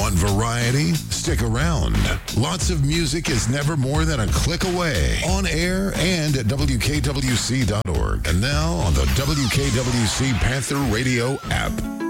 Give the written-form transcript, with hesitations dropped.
Want variety? Stick around. Lots of music is never more than a click away. On air and at WKWC.org. And now on the WKWC Panther Radio app.